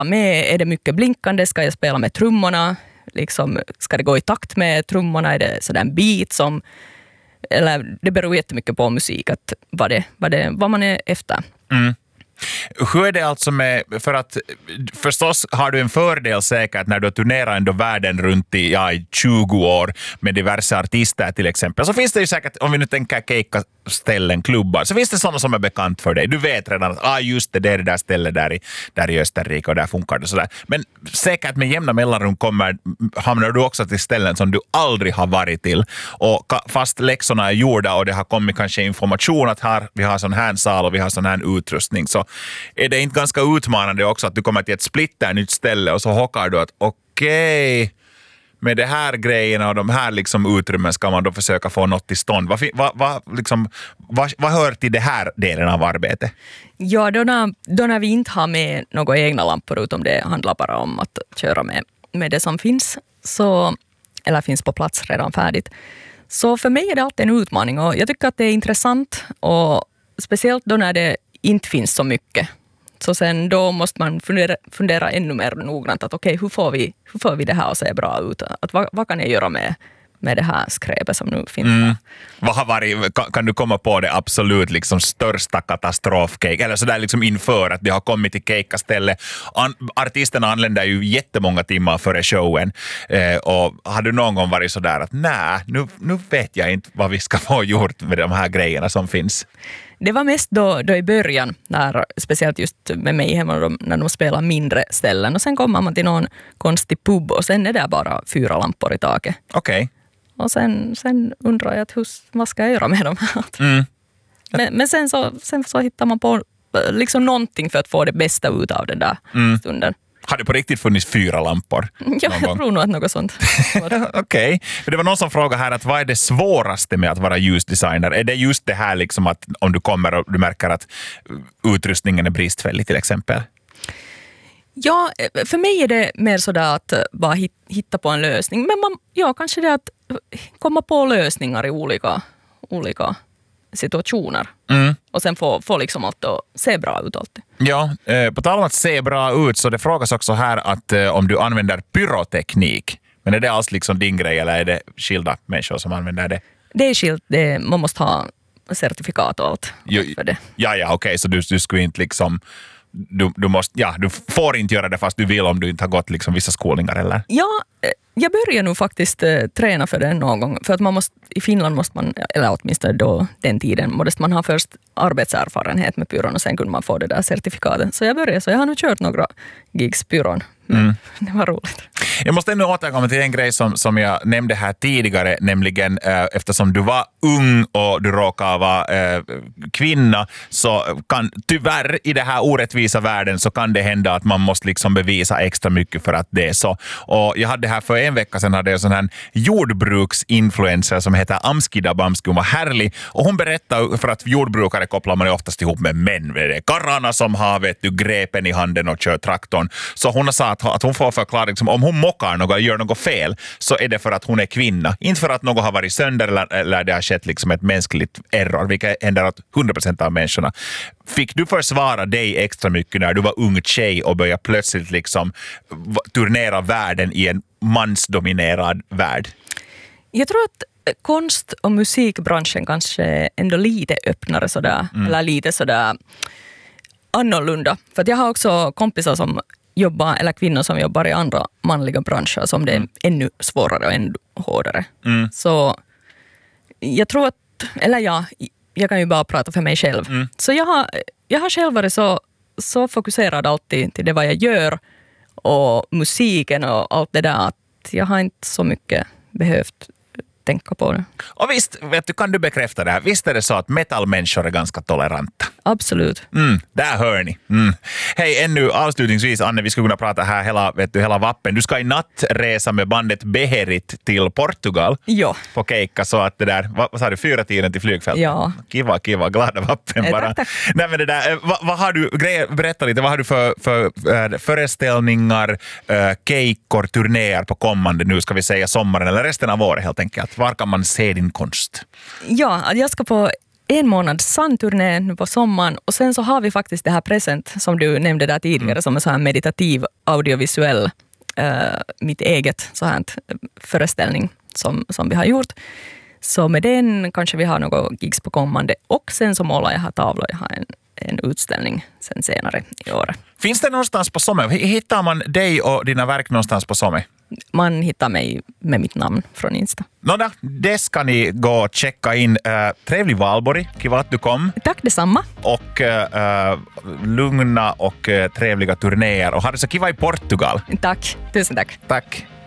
med? Är det mycket blinkande? Ska jag spela med trummorna? Liksom, ska det gå i takt med trummorna? Är det sådär en beat som... Eller det beror jättemycket på musik, att vad man är efter. Mm. Hur är det alltså med, för att förstås har du en fördel säkert när du turnerar ändå världen runt i 20 år med diverse artister till exempel, så finns det ju säkert, om vi nu tänker keikaställen, klubbar, så finns det sådana som är bekant för dig. Du vet redan att just det är det där stället där i Österrike och där funkar det sådär. Men säkert med jämna mellanrum hamnar du också till ställen som du aldrig har varit till, och fast läxorna är gjorda och det har kommit kanske information att vi har sån här sal och vi har sån här utrustning, så är det inte ganska utmanande också att du kommer till ett splitternytt ställe och så hockar du att okej, med det här grejerna och de här liksom utrymmen ska man då försöka få något till stånd. Vad hör till det här delen av arbetet? Ja, då när vi inte har med några egna lampor, utom det handlar bara om att köra med det som finns, eller finns på plats redan färdigt. Så för mig är det alltid en utmaning, och jag tycker att det är intressant, och speciellt då när det inte finns så mycket. Så sen då måste man fundera ännu mer noggrant att okej, hur får vi det här att se bra ut? Att vad kan jag göra med det här skräpet som nu finns här? Vad har varit, kan du komma på det absolut liksom största katastrofcake, eller sådär liksom inför att det har kommit till keikastället? Artisterna anländer ju jättemånga timmar före showen, och har du någon gång varit sådär att nu vet jag inte vad vi ska få gjort med de här grejerna som finns? Det var mest då i början, speciellt just med mig hemma, när de spelar mindre ställen. Och sen kommer man till någon konstig pub och sen är det bara 4 lampor i taket. Okej. Och sen undrar jag vad ska jag göra med dem här? Men sen så hittar man på liksom någonting för att få det bästa ut av den där stunden. Har det på riktigt funnits 4 lampor? Ja, jag tror nog att något sånt. Okej. Det var någon som frågade här att vad är det svåraste med att vara ljusdesigner? Är det just det här liksom att om du kommer och du märker att utrustningen är bristfällig till exempel? Ja, för mig är det mer sådär att bara hitta på en lösning. Men kanske det att komma på lösningar i olika situationer. Och sen få liksom allt att se bra ut alltid. Ja, på tal om att se bra ut, så det frågas också här att om du använder pyroteknik. Men är det alls liksom din grej, eller är det skilda människor som använder det? Det är skilt, man måste ha certifikat och allt för det. Ja, okej, så du skulle inte liksom... Du får inte göra det fast du vill, om du inte har gått liksom vissa skolningar, eller? Ja, jag börjar nog faktiskt träna för det någon gång. För att i Finland måste man, eller åtminstone då den tiden, måste man ha först arbetserfarenhet med pyron och sen kunde man få det där certifikatet. Så jag har nu kört några gigs pyron. Det var roligt. Jag måste ännu återkomma till en grej som jag nämnde här tidigare, nämligen eftersom du var ung och du råkar vara kvinna, så kan tyvärr i det här orättvisa världen så kan det hända att man måste liksom bevisa extra mycket för att det är så. Och jag hade här för en vecka sedan hade jag sån här jordbruksinfluencer som heter Amskida Bamski. Hon var härlig och hon berättade, för att jordbrukare kopplar man ju oftast ihop med män. Det är karlarna som har grepen i handen och kör traktorn. Så hon sa att hon får förklara liksom, om hon mockar något och gör något fel, så är det för att hon är kvinna. Inte för att något har varit sönder eller det har skett liksom ett mänskligt error, vilket händer åt 100% av människorna. Fick du försvara dig extra mycket när du var ung tjej och började plötsligt liksom turnera världen i en mansdominerad värld? Jag tror att konst- och musikbranschen kanske är ändå lite öppnare sådär, eller lite sådär annorlunda. För att jag har också kompisar som jobbar, eller kvinnor som jobbar i andra manliga branscher som det är ännu svårare och ännu hårdare. Så jag tror att, eller jag kan ju bara prata för mig själv. Så jag har själv varit så fokuserad alltid till det vad jag gör och musiken och allt det där, att jag har inte så mycket behövt tänka på det. Och visst, kan du bekräfta det här? Visst är det så att metalmänniskor är ganska toleranta? Absolut. Där hör ni. Hej, ännu avslutningsvis, Anne, vi skulle kunna prata här hela vappen. Du ska i natt resa med bandet Beherit till Portugal. Ja. På keikka, så att det där, vad sa du, 4-tiden till flygfältet? Ja. Kiva, glada vappen bara. Tack. Nej, men det där, vad har du, berätta lite, vad har du för föreställningar, keikkor, turnéer på kommande, nu ska vi säga sommaren eller resten av året helt enkelt? Var kan man se din konst? Ja, jag ska på en månads sann turné nu på sommaren och sen så har vi faktiskt det här present som du nämnde där tidigare som en sån här meditativ audiovisuell mitt eget så här föreställning som vi har gjort. Så med den kanske vi har några gigs på kommande och sen så målar jag här tavlor. Jag har en utställning sen senare i år. Finns det någonstans på Somme? Hittar man dig och dina verk någonstans på Somme? Man hittar mig med mitt namn från Insta. Nåja, det ska ni gå och checka in. Trevlig valborg, kiva att du kom. Tack detsamma. Och lugna och trevliga turnéer. Och ha det så kiva i Portugal. Tack, tusen tack. Tack.